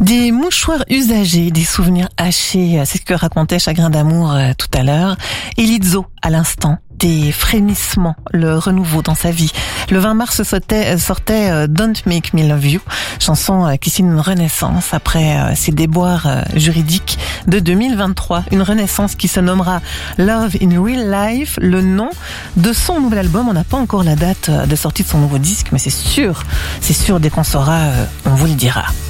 Des mouchoirs usagés, des souvenirs hachés, c'est ce que racontait Chagrin d'amour tout à l'heure. Et Lizzo, à l'instant, des frémissements, le renouveau dans sa vie. Le 20 mars sortait Don't Make Me Love You, chanson qui signe une renaissance après ses déboires juridiques de 2023. Une renaissance qui se nommera Love in Real Life, le nom de son nouvel album. On n'a pas encore la date de sortie de son nouveau disque, mais c'est sûr, dès qu'on saura, on vous le dira.